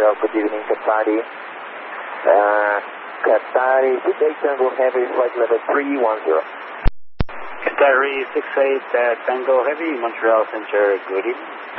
Montreal, good evening, Qatari. Qatari, today Tango Heavy, flight level 310. Qatari 68 Tango Heavy, Montreal Center, good evening.